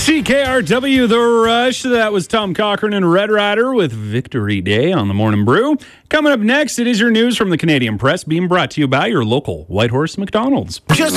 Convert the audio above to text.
CKRW The Rush. That was Tom Cochran and Red Rider with Victory Day on the Morning Brew. Coming up next, it is your news from the Canadian Press, being brought to you by your local Whitehorse McDonald's.